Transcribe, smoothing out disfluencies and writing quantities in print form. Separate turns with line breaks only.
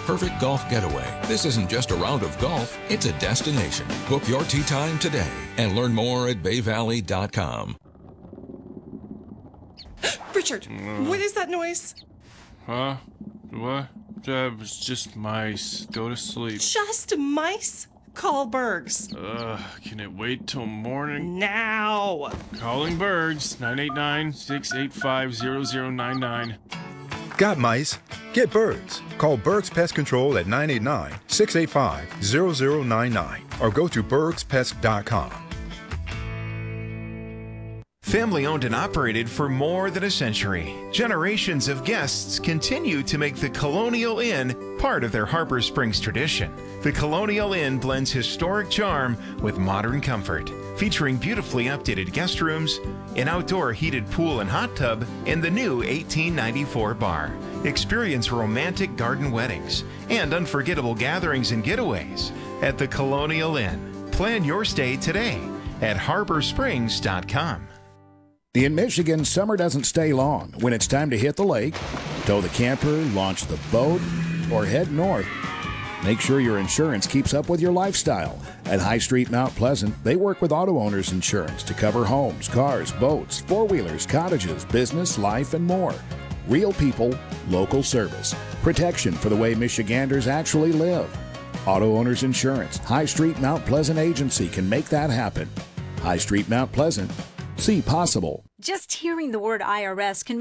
perfect golf getaway. This isn't just a round of golf, it's a destination. Book your tee time today and learn more at bayvalley.com.
Richard, what is that noise?
Huh? What? It was just mice. Go to sleep.
Just mice? Call Bergs.
Can it wait till morning?
Now!
Calling Bergs. 989-685-0099.
Got mice? Get Bergs. Call Bergs Pest Control at 989-685-0099 or go to bergspest.com.
Family owned and operated for more than a century, generations of guests continue to make the Colonial Inn part of their Harbor Springs tradition. The Colonial Inn blends historic charm with modern comfort, featuring beautifully updated guest rooms, an outdoor heated pool and hot tub, and the new 1894 bar. Experience romantic garden weddings and unforgettable gatherings and getaways at the Colonial Inn. Plan your stay today at harborsprings.com.
In Michigan, summer doesn't stay long. When it's time to hit the lake, tow the camper, launch the boat, or head north, make sure your insurance keeps up with your lifestyle. At High Street Mount Pleasant, they work with auto owners insurance to cover homes, cars, boats, four-wheelers, cottages, business, life, and more. Real people, local service. Protection for the way Michiganders actually live. Auto Owners Insurance, High Street Mount Pleasant Agency can make that happen. High Street Mount Pleasant. See possible.
Just hearing the word IRS can